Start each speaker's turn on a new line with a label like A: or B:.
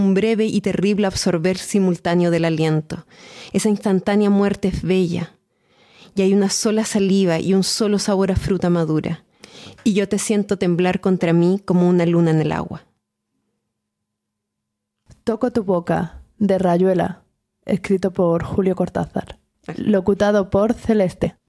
A: Un breve y terrible absorber simultáneo del aliento. Esa instantánea muerte es bella. Y hay una sola saliva y un solo sabor a fruta madura. Y yo te siento temblar contra mí como una luna en el agua.
B: Toco tu boca, de Rayuela, escrito por Julio Cortázar. Locutado por Celeste.